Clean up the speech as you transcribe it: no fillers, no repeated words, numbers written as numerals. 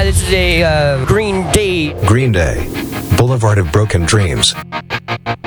this is a Green Day. Green Day, Boulevard of Broken Dreams.